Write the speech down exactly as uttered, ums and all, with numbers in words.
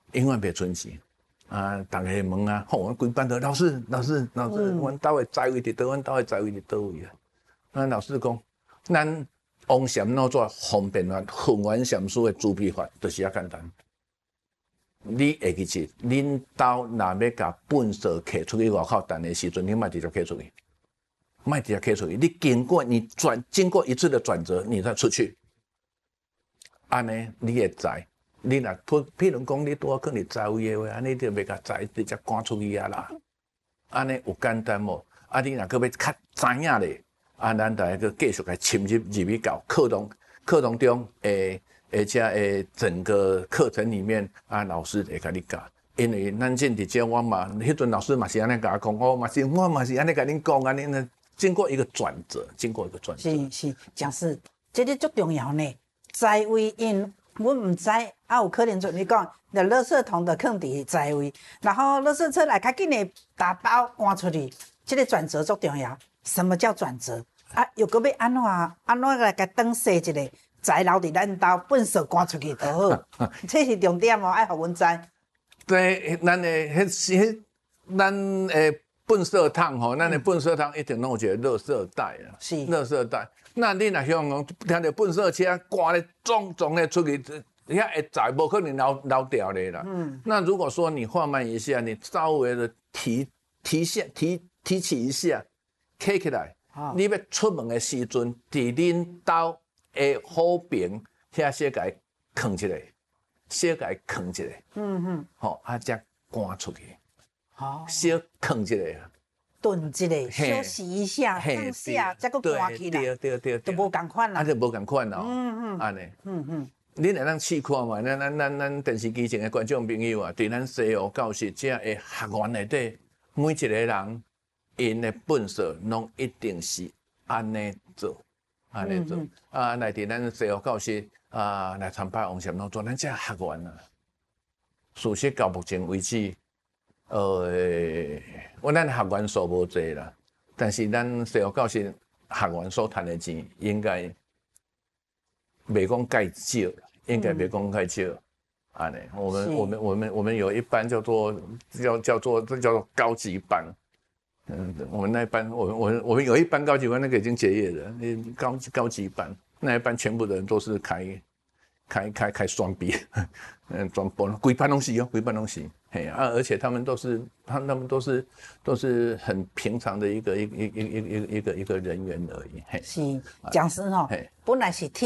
永远袂存钱。啊，大家问啊，吼、哦，规班都老师，老师，老师，阮兜的财位伫倒，阮兜的财位伫倒位啊？啊，老师讲，咱王禅怎做方便法、混元禅师的主秘法，就是遐简单。你会记起，恁兜若要甲本色摕出去外口等的时阵，你莫直接摕出去，莫直接摕出去，你经过你转，经过一次的转折，你再出去，安尼你会知。你若譬如讲，你拄好可能财位的话，安尼就袂甲财直接赶出去啊啦。安尼有简单无？啊，你若搁要较知影咧，啊，咱大家搁继续来深入入去到课堂课堂中诶，而且诶整个课程里面啊，老师会甲你教。因为咱正直接我嘛，迄阵老师嘛是安尼甲我讲，我嘛是我嘛是安尼甲恁讲，安尼呢，经过一个转折，经过一个转折。 是是，讲是，这个足重要呢。财位因。阮唔知，啊有可能像你讲，就垃圾桶就放伫在位，然后垃圾车来较紧的打包赶出去，这个转折足重要。什么叫转折？啊，又搁要安怎安怎来甲转洗一个，财留伫咱兜，粪扫赶出去就好。这是重点哦，爱互阮知。 对，咱的迄迄咱诶粪扫桶吼，咱的粪扫桶一定拢有一个垃圾袋啊， 是垃圾袋。那你若向讲听到粪扫车赶咧撞撞咧出去，遐会载无可能留留掉咧啦。嗯。那如果说你放慢一下，你稍微的提提下提提起一下，起起来，哦、你要出门的时阵，伫恁兜的好边遐小甲伊放一个，小甲伊放一个。嗯嗯。吼、哦，啊，才赶出去。好、哦。小放一个。 顿一下，休息一下，放下，再搁赶起来， 对对对， 就无共款啦。 啊，就无共款咯。嗯嗯，安尼。嗯嗯，恁来咱试看嘛，咱咱咱咱电视机前的观众朋友啊，伫咱西湖教室这个学员内底，每一个人因的本色拢一定是安尼做，安尼做。啊，来伫咱西湖教室啊，来参拜王禅拢做咱这学员啊。事实到目前为止。呃，我咱学员数无济啦，但是咱西湖教室学员所赚的钱，应该袂讲介少，应该袂讲介少。安尼，我们我们我们我们有一班叫做叫叫做这叫做高级班，嗯，我们那一班，我们我们我们有一班高级班，那个已经结业了，高高级班那一班全部的人都是开开开开双臂，嗯，专播规班东西哦，规班东西。嘿啊，而且他们都是，他他们都是都是很平常的一个一一一一一一个一个人员而已。嘿， 是讲师吼，本来是替